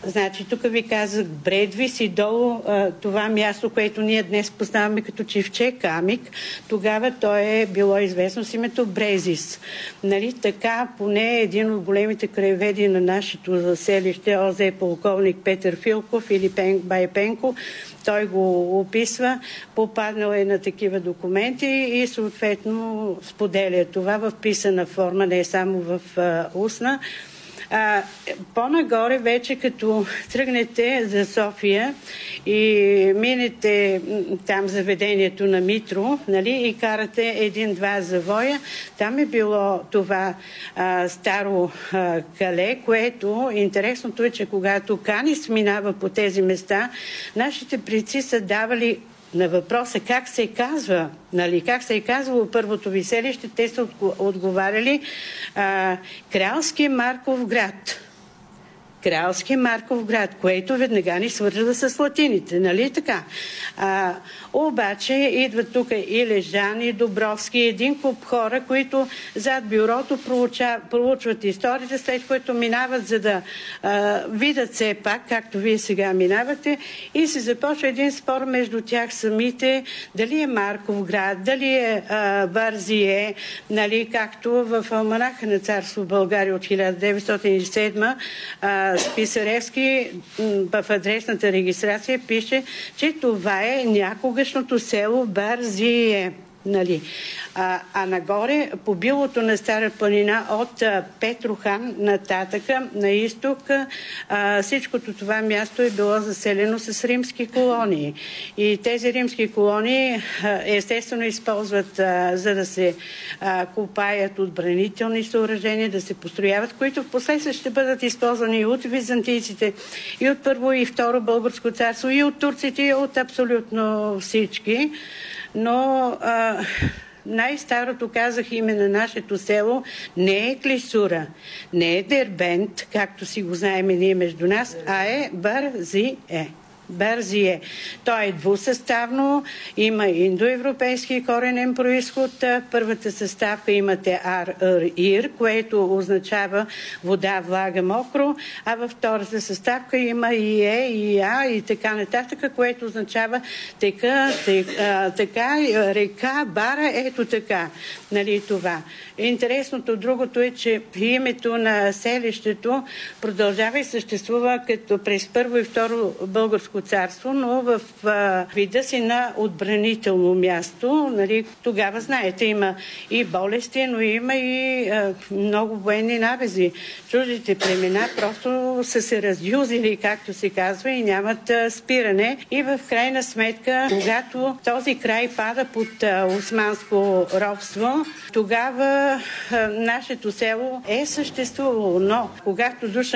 Значи, тук ви казах Бредвис и долу това място, което ние днес познаваме като Чифче Камик, тогава то е било известно с името Брезис. Нали, така, поне един от големите краеведи на нашето селище, ОЗ полковник Петър Филков или Байпенко, той го описва, попаднал е на такива документи и съответно споделя това в писана форма, не само в устна. По-нагоре вече като тръгнете за София и минете там заведението на Митро, нали, и карате един-два завоя, там е било това старо кале, което интересното е, че когато Канис минава по тези места, нашите предци са давали на въпроса как се казва, нали, как се е казвало първото ви селище, те са отговаряли Кралски Марков град. Кралски Марков град, което веднага ни свързва с латините, нали така? Обаче идват тук и Лежан, и Добровски, един куп хора, които зад бюрото проучват историята, след което минават, за да видят все пак, както вие сега минавате, и се започва един спор между тях самите, дали е Марков град, дали е Барзие, нали, както в Алманаха на Царство България от 1907 Списаревски в адресната регистрация пише, че това е някогашното село Барзие. Нали. Нагоре по билото на Стара планина от Петрохан нататъка на изток всичкото това място е било заселено с римски колонии. И тези римски колонии естествено използват за да се копаят отбранителни съоръжения, да се построяват, които в последствие ще бъдат използвани и от византийците, и от Първо и Второ българско царство, и от турците, и от абсолютно всички. Но най-старото, казах, име на нашето село не е Клисура, не е Дербент, както си го знаем ние между нас, а е Барзие. Барзие. То е двусъставно, има индоевропейски коренен произход. Първата съставка имате ар-ир, което означава вода, влага, мокро, а във втората съставка има и е, и а, и така нататък, което означава така, река, бара, ето така. Нали, това. Интересното другото е, че името на селището продължава и съществува като през Първо и Второ българско царство, но в вида си на отбранително място. Нали, тогава, знаете, има и болести, но има и много военни набези. Чуждите племена просто са се разюзили, както се казва, и нямат спиране. И в крайна сметка, когато този край пада под османско робство, тогава нашето село е съществувало. Но когато